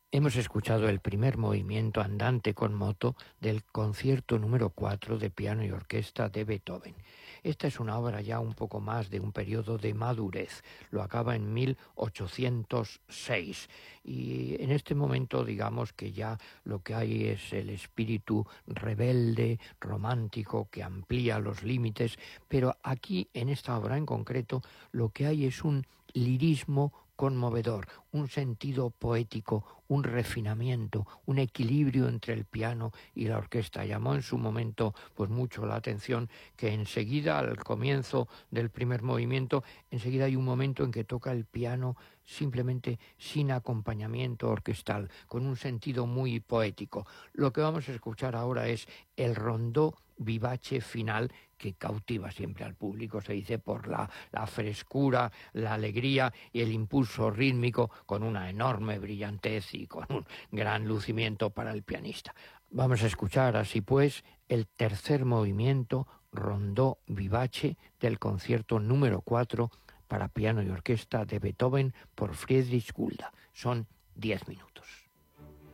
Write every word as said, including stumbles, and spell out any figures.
Hemos escuchado el primer movimiento andante con moto del concierto número cuatro de piano y orquesta de Beethoven. Esta es una obra ya un poco más de un periodo de madurez. Lo acaba en mil ochocientos seis y en este momento digamos que ya lo que hay es el espíritu rebelde, romántico, que amplía los límites, pero aquí en esta obra en concreto lo que hay es un lirismo conmovedor, un sentido poético, un refinamiento, un equilibrio entre el piano y la orquesta. Llamó en su momento pues mucho la atención que enseguida, al comienzo del primer movimiento, enseguida hay un momento en que toca el piano simplemente sin acompañamiento orquestal, con un sentido muy poético. Lo que vamos a escuchar ahora es el rondó vivace final, que cautiva siempre al público, se dice, por la, la frescura, la alegría y el impulso rítmico, con una enorme brillantez y con un gran lucimiento para el pianista. Vamos a escuchar así pues el tercer movimiento, rondó vivace, del concierto número cuatro para piano y orquesta de Beethoven por Friedrich Gulda. Son diez minutos.